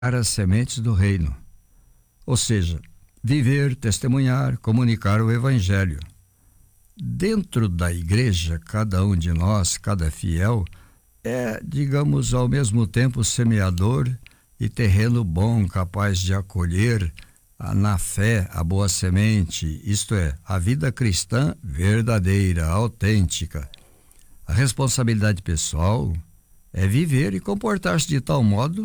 as sementes do reino. Ou seja, viver, testemunhar, comunicar o Evangelho. Dentro da igreja, cada um de nós, cada fiel, é, digamos, ao mesmo tempo semeador e terreno bom, capaz de acolher na fé a boa semente, isto é, a vida cristã verdadeira, autêntica. A responsabilidade pessoal é viver e comportar-se de tal modo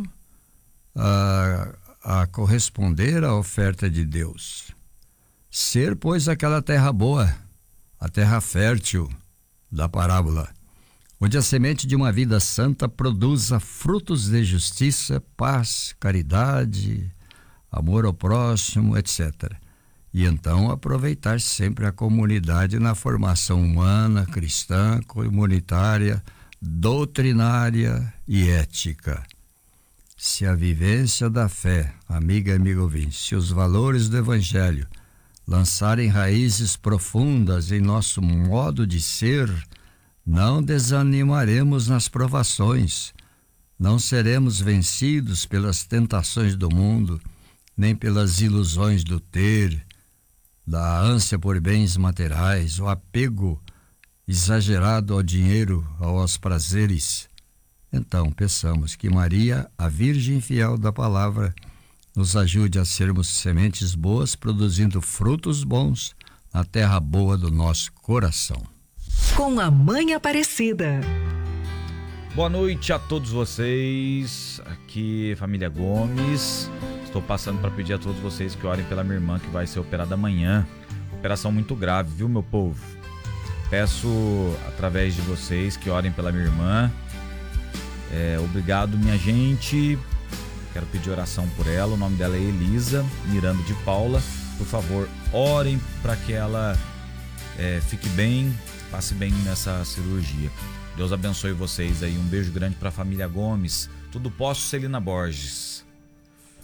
a corresponder à oferta de Deus. Ser, pois, aquela terra boa, a terra fértil da parábola, onde a semente de uma vida santa produza frutos de justiça, paz, caridade, amor ao próximo, etc. E então aproveitar sempre a comunidade na formação humana, cristã, comunitária, doutrinária e ética. Se a vivência da fé, amiga e amigo ouvinte, se os valores do Evangelho lançarem raízes profundas em nosso modo de ser, não desanimaremos nas provações, não seremos vencidos pelas tentações do mundo, nem pelas ilusões do ter, da ânsia por bens materiais, o apego exagerado ao dinheiro, aos prazeres. Então, peçamos que Maria, a Virgem fiel da palavra, nos ajude a sermos sementes boas, produzindo frutos bons na terra boa do nosso coração. Com a Mãe Aparecida. Boa noite a todos vocês, aqui família Gomes. Estou passando para pedir a todos vocês que orem pela minha irmã que vai ser operada amanhã. Operação muito grave, viu, meu povo? Peço através de vocês que orem pela minha irmã. Obrigado, minha gente. Quero pedir oração por ela. O nome dela é Elisa Miranda de Paula. Por favor, orem para que ela fique bem, passe bem nessa cirurgia. Deus abençoe vocês aí. Um beijo grande para a família Gomes. Tudo posso, Celina Borges.